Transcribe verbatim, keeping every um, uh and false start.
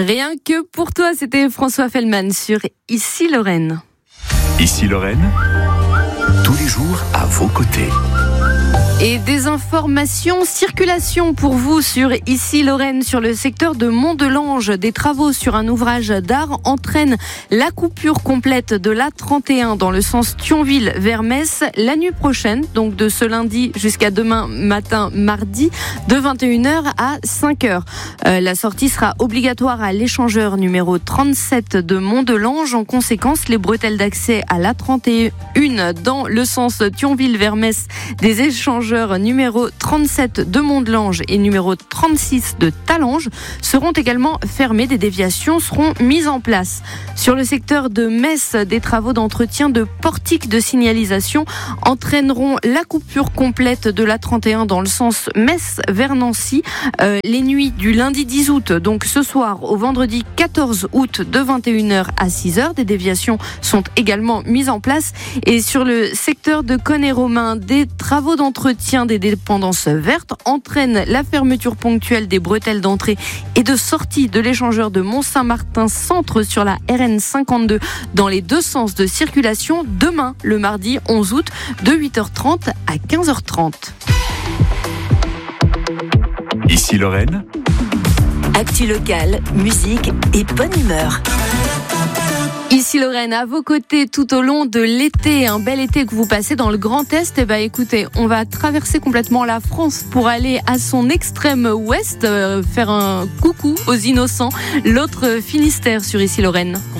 Rien que pour toi, c'était François Fellman sur Ici Lorraine. Ici Lorraine, tous les jours à vos côtés. Et des informations circulation pour vous sur Ici Lorraine, sur le secteur de Mont-de-Lange. Des travaux sur un ouvrage d'art entraînent la coupure complète de l'A trente et un dans le sens Thionville vers Metz la nuit prochaine, donc de ce lundi jusqu'à demain matin mardi, de vingt et une heures à cinq heures. Euh, la sortie sera obligatoire à l'échangeur numéro trente-sept de Mont-de-Lange. En conséquence, les bretelles d'accès à l'A trente et un dans le sens Thionville vers Metz des échangeurs numéro trente-sept de Mont-de-Lange et numéro trente-six de Talange seront également fermés. Des déviations seront mises en place. Sur le secteur de Metz, des travaux d'entretien de portiques de signalisation entraîneront la coupure complète de l'A trente et un dans le sens Metz vers Nancy euh, les nuits du lundi dix août, donc ce soir, au vendredi quatorze août de vingt et une heures à six heures. Des déviations sont également mises en place. Et sur le secteur de Connes-et-Romain, des travaux d'entretien des dépendances vertes entraîne la fermeture ponctuelle des bretelles d'entrée et de sortie de l'échangeur de Mont-Saint-Martin centre sur la R N cinquante-deux dans les deux sens de circulation demain, le mardi onze août, de huit heures trente à quinze heures trente. Ici Lorraine, actu locale, musique et bonne humeur. Ici Lorraine, à vos côtés tout au long de l'été, un bel été que vous passez dans le Grand Est. Et bah écoutez, on va traverser complètement la France pour aller à son extrême ouest, euh, faire un coucou aux innocents, l'autre Finistère sur Ici Lorraine.